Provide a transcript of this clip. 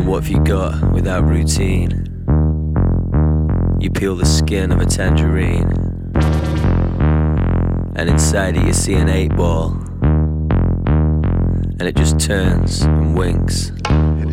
what have you got without routine? You peel the skin of a tangerine, and inside it you see an 8-ball, and it just turns and winks.